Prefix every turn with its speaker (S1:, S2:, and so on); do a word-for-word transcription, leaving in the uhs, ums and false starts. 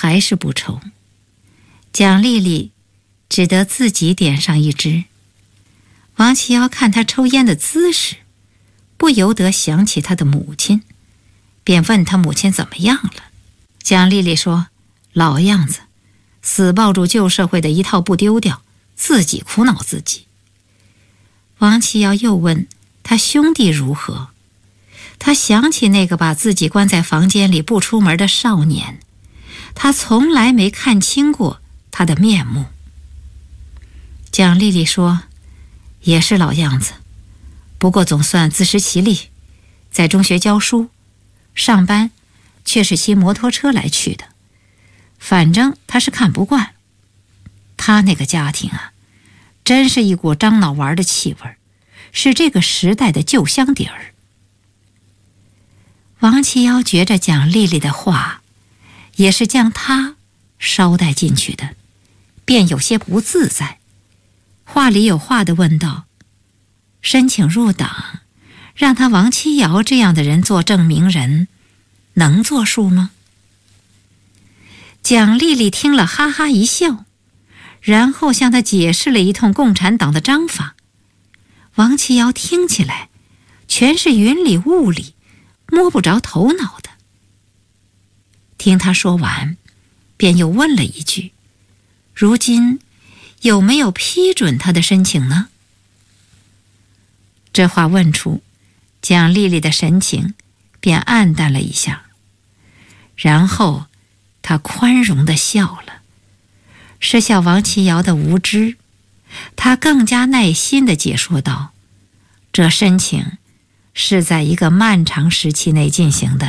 S1: 还是不抽。蒋丽丽只得自己点上一支。王七瑶看她抽烟的姿势，不由得想起她的母亲，便问她母亲怎么样了。蒋丽丽说：老样子，死抱住旧社会的一套不丢掉，自己苦恼自己。王七瑶又问他兄弟如何，他想起那个把自己关在房间里不出门的少年，他从来没看清过他的面目。蒋丽丽说：也是老样子，不过总算自食其力，在中学教书，上班却是骑摩托车来去的，反正他是看不惯。他那个家庭啊，真是一股樟脑丸的气味，是这个时代的旧香底儿。王七瑶觉着蒋丽丽的话也是将她捎带进去的，便有些不自在，话里有话地问道：申请入党，让他王七瑶这样的人做证明人，能作数吗？蒋丽丽听了哈哈一笑，然后向他解释了一通共产党的章法。王七瑶听起来全是云里雾里，摸不着头脑的。听他说完，便又问了一句：如今有没有批准他的申请呢？这话问出，蒋丽丽的神情便暗淡了一下，然后她宽容地笑了，是笑王七瑶的无知。她更加耐心地解说道：这申请是在一个漫长时期内进行的，